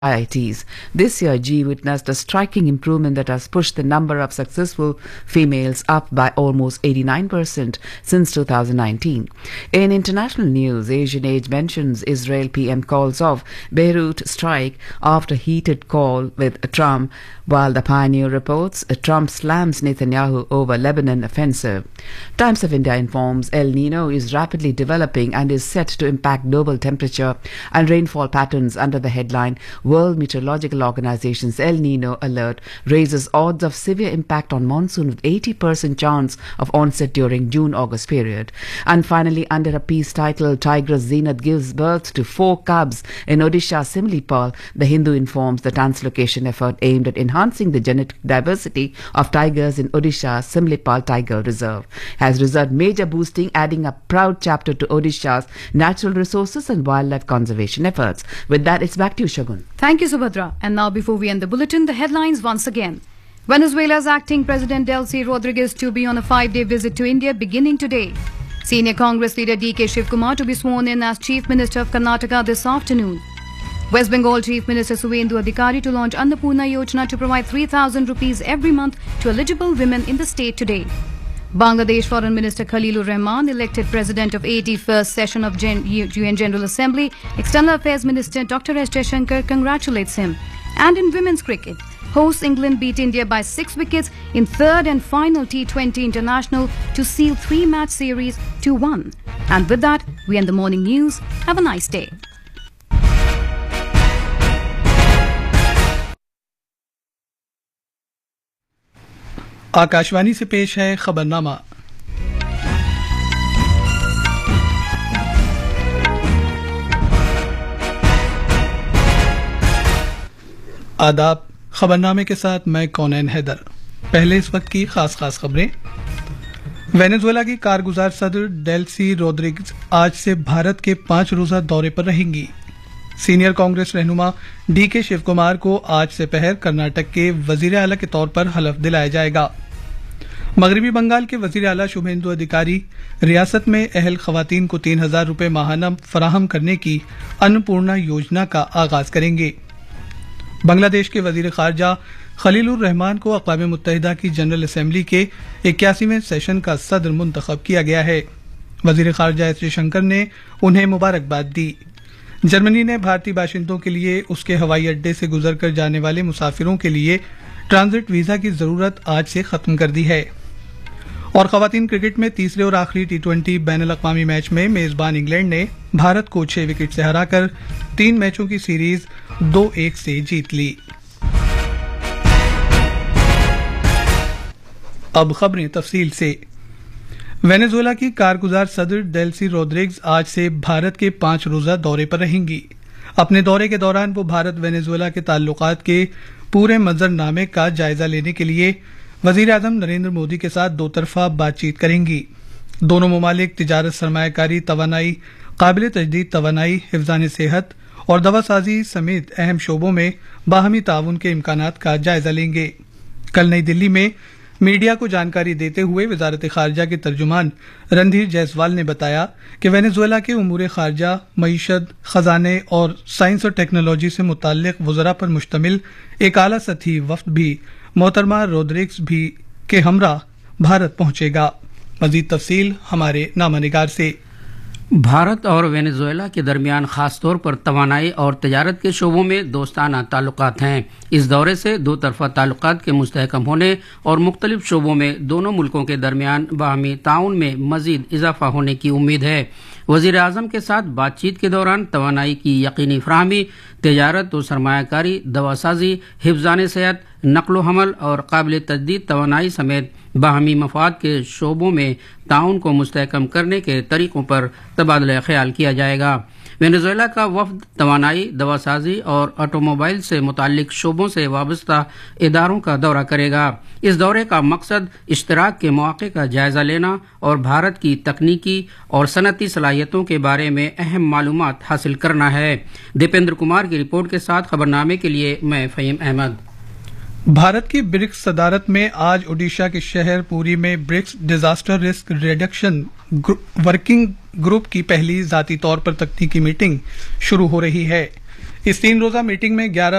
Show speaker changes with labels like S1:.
S1: IITs. This year, G witnessed a striking improvement that has pushed the number of successful females up by almost 89% since 2019. In international news, Asian Age mentions Israel PM calls off Beirut strike after heated call with Trump, while the Pioneer reports Trump slams Netanyahu over Lebanon offensive. Times of India informs El Nino is rapidly developing and is set to impact global temperature and rainfall patterns under the headline World Meteorological Organization's El Nino alert raises odds of severe impact on monsoon with 80% chance of onset during June-August period. And finally, under a peace title, Tigress Zenith gives birth to 4 cubs in Odisha Simlipal. The Hindu informs the translocation effort aimed at enhancing the genetic diversity of tigers in Odisha Simlipal Tiger Reserve has resulted major boosting, adding a proud chapter to Odisha's natural resources and wildlife conservation efforts. With that, it's back to you, Shagun.
S2: Thank you, Subhadra. And now, before we end the bulletin, the headlines once again. Venezuela's acting President Delcy Rodriguez to be on a 5-day visit to India beginning today. Senior Congress leader D.K. Shivkumar to be sworn in as Chief Minister of Karnataka this afternoon. West Bengal Chief Minister Suvendu Adhikari to launch Annapurna Yojana to provide 3,000 rupees every month to eligible women in the state today. Bangladesh Foreign Minister Khalilur Rahman elected President of 81st session of UN General Assembly. External Affairs Minister Dr. S. Jaishankar congratulates him. And in women's cricket, hosts England beat India by 6 wickets in third and final T20 international to seal 3-match series 2-1. And with that, we end the morning news. Have a nice day.
S3: Akashvani से पेश है खबरनामा। आदाब, खबरनामे के साथ मैं कौनैन हैदर। पहले इस वक्त की खास खबरें। वेनेजुएला की कारगुजार सदर डेल्सी रोड्रिग्स आज से भारत के 5 रोजा दौरे पर रहेंगी। सीनियर कांग्रेस रहनुमा डी.के. शिवकुमार को आज से पहर कर्नाटक के वजीर आला के तौर पर हलफ दिलाया जाएगा। मगरबी बंगाल के वजीर आला शुभेंदु अधिकारी रियासत में अहल खवातीन को 3,000 रुपए माहाना फराहम करने की अन्नपूर्णा योजना का आगाज करेंगे। बांग्लादेश के वजीर खारजा खलीलुर रहमान को अक़वाम मुत्तहिदा की जनरल असेंबली के 81वें सेशन का सदर मुंतखब किया गया है। वजीर खारजा एस जयशंकर ने उन्हें मुबारकबाद दी। जर्मनी ने भारतीय बाशिंदों के लिए उसके हवाई अड्डे से गुजर कर जाने वाले मुसाफिरों के लिए ट्रांजिट वीजा की जरूरत आज से खत्म कर दी है। और खवातीन क्रिकेट में तीसरे और आखिरी T20 बैनुल-अक़वामी मैच में मेजबान इंग्लैंड ने भारत को 6 विकेट से हराकर 3 मैचों की सीरीज 2-1 से जीत ली। अब खबरें तफसील से। वेनेजुएला की कारगुजार सदर डेल्सी रोड्रिग्स आज से भारत के 5 रोजा दौरे पर रहेंगी। अपने दौरे के दौरान वो भारत वेनेजुएला के ताल्लुकात के पूरे मंजरनामे का जायजा लेने के लिए वजीर आजम नरेंद्र मोदी के साथ 2 तरफा बातचीत करेंगी। दोनों ममालिक तिजारत, सरमायाकारी, तवानाई, काबिल तजदीद तवानाई, हिफ्जान सेहत और दवासाजी समेत अहम शोबों में बाहमी ताउन के इम्कानात का जायजा लेंगे। कल नई दिल्ली में मीडिया को जानकारी देते हुए वजारत खारजा के तर्जुमान रणधीर जायसवाल ने बताया कि वेनेजुएला के उमूर खारजा, मईशत, खजाने और साइंस और टेक्नोलॉजी से मुताल्लिक वज़रा पर मुश्तमिल एक आला सतही वफ्द भी मोहतरमा रोड्रिग्स भी के हमरा भारत पहुंचेगा। मजीद तफसील हमारे नामानिगार से।
S4: भारत और वेनेजुएला के दरमियान खासतौर पर तवानाई और तजारत के शोबों में दोस्ताना ताल्लुकात हैं। इस दौरे से 2 तरफा ताल्लुकात के मुस्तहकम होने और मुख्तलिफ शोबों में दोनों मुल्कों के दरमियान बाहमी ताउन में मजीद इजाफा होने की उम्मीद है। वजीर आजम के साथ बातचीत के दौरान तवानाई की यकीनी फराहमी, तजारत और सरमायाकारी, दवासाजी, हिफ्जान सेहत, नकलो हमल और काबिल तजदीद तवानाई समेत बाहमी मफाद के शोबों में ताउन को मुस्तहकम करने के तरीकों पर तबादला ख्याल किया जाएगा। वेनेजुएला का वफद तवानाई, दवासाजी और ऑटोमोबाइल से मुताल्लिक शोबों से वाबस्ता इदारों का दौरा करेगा। इस दौरे का मकसद इश्तराक के मौके का जायजा लेना और भारत की तकनीकी और सनती सलाहियतों के बारे में अहम मालूमात हासिल करना है। दीपेंद्र कुमार की रिपोर्ट के साथ खबरनामे के लिए मैं फ़हीम अहमद।
S3: भारत की ब्रिक्स सदारत में आज ओडिशा के शहर पुरी में BRICS disaster risk reduction working group की पहली जाती तौर पर तकनीकी मीटिंग शुरू हो रही है। اس 3 روزہ میٹنگ میں 11